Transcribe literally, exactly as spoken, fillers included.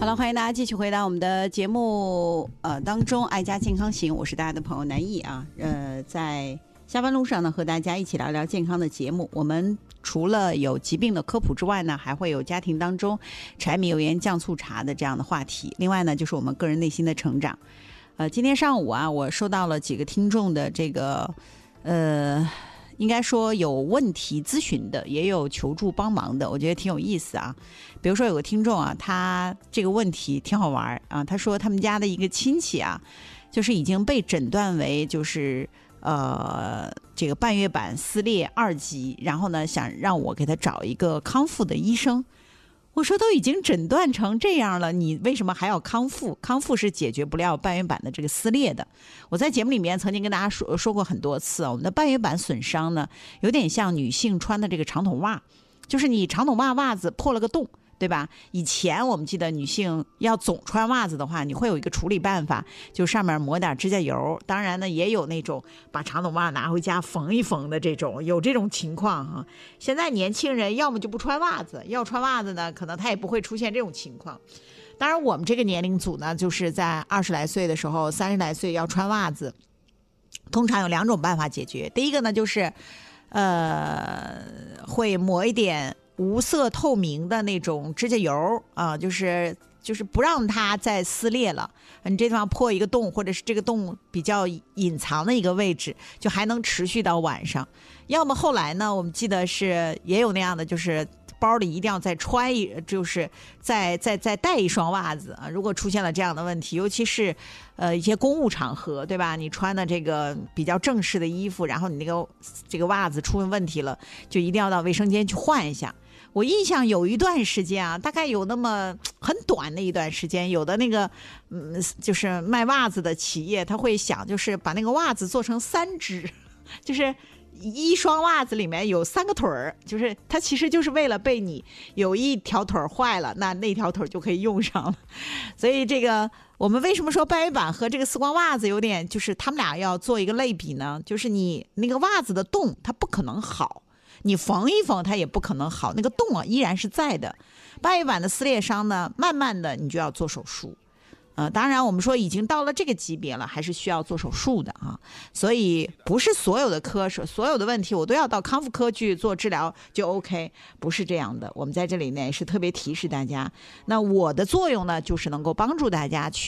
了，欢迎大家继续回到我们的节目呃当中，爱家健康行，我是大家的朋友南艺啊。呃，在下班路上呢，和大家一起聊聊健康的节目。我们除了有疾病的科普之外呢，还会有家庭当中柴米油盐酱醋茶的这样的话题。另外呢，就是我们个人内心的成长。呃，今天上午啊，我收到了几个听众的这个呃。应该说有问题咨询的，也有求助帮忙的，我觉得挺有意思啊。比如说有个听众啊，他这个问题挺好玩啊，他说他们家的一个亲戚啊，就是已经被诊断为就是呃这个半月板撕裂二级，然后呢想让我给他找一个康复的医生。我说都已经诊断成这样了，你为什么还要康复？康复是解决不了半月板的这个撕裂的。我在节目里面曾经跟大家说说过很多次啊，我们的半月板损伤呢，有点像女性穿的这个长筒袜，就是你长筒袜袜子破了个洞，对吧？以前我们记得女性要总穿袜子的话，你会有一个处理办法，就上面抹点指甲油。当然呢，也有那种把长筒袜拿回家缝一缝的这种，有这种情况啊。现在年轻人要么就不穿袜子，要穿袜子呢，可能他也不会出现这种情况。当然，我们这个年龄组呢，就是在二十来岁的时候，三十来岁要穿袜子，通常有两种办法解决。第一个呢，就是呃，会抹一点无色透明的那种指甲油啊，就是就是不让它再撕裂了。你这地方破一个洞，或者是这个洞比较隐藏的一个位置，就还能持续到晚上。要么后来呢，我们记得是也有那样的，就是包里一定要再穿一，就是再再再带一双袜子啊。如果出现了这样的问题，尤其是呃一些公务场合，对吧？你穿的这个比较正式的衣服，然后你那个这个袜子出问题了，就一定要到卫生间去换一下。我印象有一段时间啊，大概有那么很短的一段时间，有的那个嗯，就是卖袜子的企业，他会想就是把那个袜子做成三只，就是一双袜子里面有三个腿儿，就是它其实就是为了被你有一条腿坏了，那那条腿就可以用上了。所以这个我们为什么说半月板和这个丝光袜子有点，就是他们俩要做一个类比呢？就是你那个袜子的洞它不可能好，你缝一缝它也不可能好，那个洞啊依然是在的。半月板的撕裂伤呢，慢慢的你就要做手术。呃，当然我们说已经到了这个级别了，还是需要做手术的啊。所以不是所有的科室、所有的问题我都要到康复科去做治疗就 OK， 不是这样的。我们在这里呢也是特别提示大家，那我的作用呢就是能够帮助大家去